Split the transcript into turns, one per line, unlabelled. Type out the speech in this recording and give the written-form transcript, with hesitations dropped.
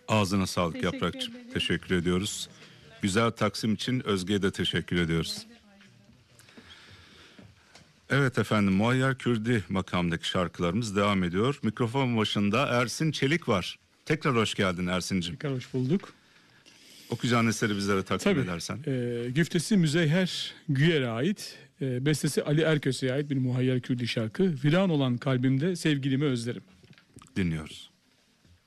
Ağzına sağlık
Teşekkür
Yaprakçığım.
ederim.
Teşekkür ediyoruz. Güzel taksim için Özge'ye de teşekkür ediyoruz. Evet efendim, Muayyer Kürdi makamdaki şarkılarımız devam ediyor. Mikrofon başında Ersin Çelik var. Tekrar hoş geldin Ersin'cim.
Tekrar hoş bulduk.
Okuyacağın eseri bizlere takdim
Tabii.
edersen.
Güftesi Müzeyher Güyer'e ait. Bestesi Ali Erköse'ye ait bir Muayyer Kürdi şarkı. Viran olan kalbimde sevgilimi özlerim.
Dinliyoruz.